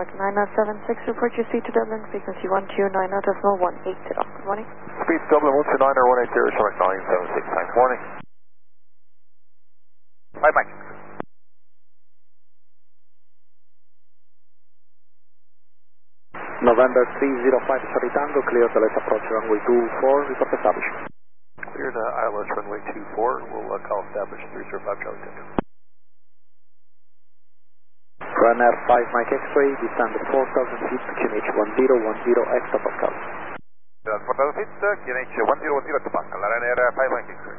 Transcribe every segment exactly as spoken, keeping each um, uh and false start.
Michael nine nine seven six, report your seat to Dublin, frequency one two nine zero decimal one eight zero. Good morning. Speed to Dublin one two nine zero one eight zero, Shark nine seven six, thanks. Morning. Bye, Mike. November three zero five Charlie Tango, clear to let's approach runway two four, report established. Clear to I L S runway two four, we'll uh, call establish three zero five Charlie Tango. Runner five Mike X-ray, descend four thousand feet to Q N H one zero one zero hectopascal. four thousand feet, Q N H one zero one zero hectopascal, Ryanair five Mike X-ray.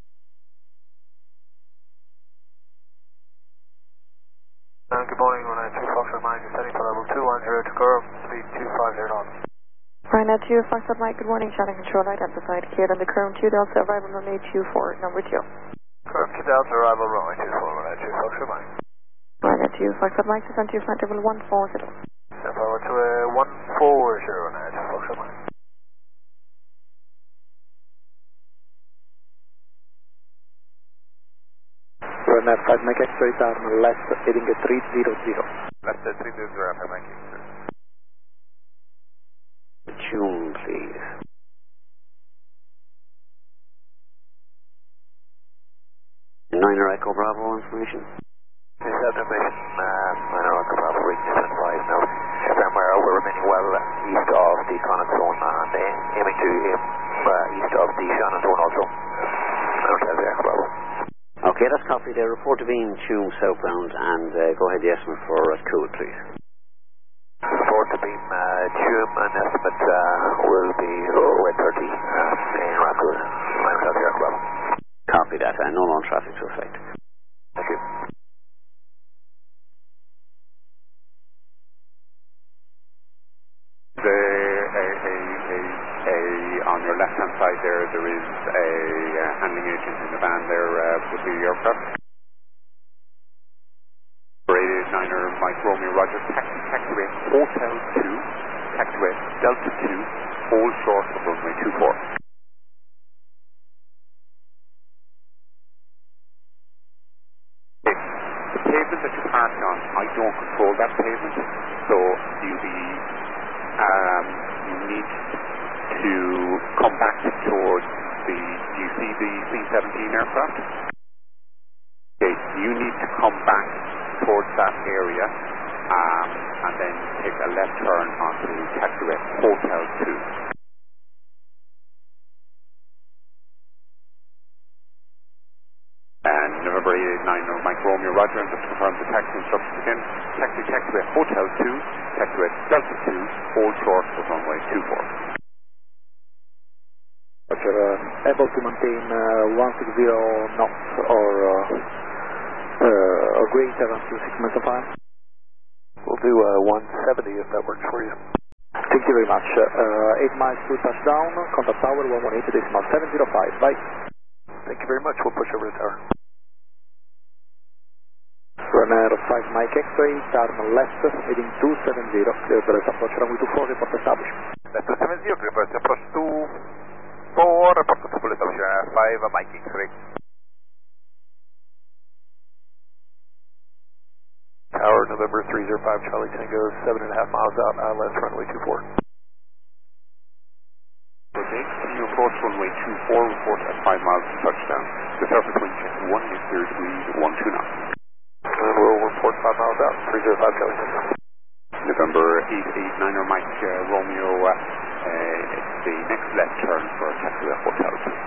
Uh, good morning, Ryanair two Foxtrot Mike, setting for level two one zero to Curve, speed two five zero knots. Ryanair two Foxtrot Mike, good morning, channel control identified, cleared on the Chrome two Delta, arrival runway two four, number two. Curve two Delta, arrival runway two four, Ryanair two Foxtrot Mike. Ryanair two Foxtrot Mike, descend to your flight level one four zero. Step forward to uh, one four zero, Ryanair two Foxtrot Mike. Runner five Mike X-ray, turn left, heading at three zero zero. Left at three zero zero, five Mike X-ray. Tune, please. Niner Echo Bravo information. Is that information? Uh, Niner Echo Bravo, reaching seven five now. Firmware over remaining well east of the Connaught zone and uh, aiming to aim uh, east of the Shannon zone also. Hotel there, Bravo. Okay, that's copy there. Report to being Tume southbound and uh, go ahead the estimate for uh, Cool, please. Report to beam uh, Tume and estimate uh, will be oh, eight thirty uh, in Raccoon. Hotel there, Bravo. Copy that, and no non-traffic to effect. Thank you. The, a, a, a, a, on your left hand side there, there is a uh, handling agent in the van there uh, with the aircraft. eight eight niner Mike Romeo Roger, taxi, taxiway Hotel two, taxiway Delta two, hold short of runway two four. The pavement that you're parked on, I don't control that pavement, so you'll be Um, you need to come back towards the, do you see the C seventeen aircraft? Okay, you need to come back towards that area um, and then take a left turn onto taxiway Hotel two. And November eight eight nine Mike Romeo Roger, and just confirm the taxi instructions again. Taxi taxiway Hotel two, taxiway Delta two, hold short of runway two four. Roger, uh, able to maintain uh, one six zero knots or, uh, uh, or greater until six minutes of time? We'll do uh, one seventy if that works for you. Thank you very much. Uh, eight miles to touchdown, contact tower one one eight decimal seven zero five, bye. Thank you very much, we'll push over the tower. Runner five Mike X-ray, turn left, heading two seven zero, clear the rest approach runway two four, report established. Left two seven zero, clear the rest approach two four, report to full establishment, five Mike X-ray. Tower November three zero five Charlie Tango, seven and a half miles out, I L S runway two four. Okay, continue approach runway two four, report at five miles to touchdown. The surface wind check one eight zero degrees, one two knots. And we'll report five miles out, three zero five Charlie Tango. November eight eight niner Mike uh, Romeo, uh, uh, it's the next left turn for taxiway Hotel two.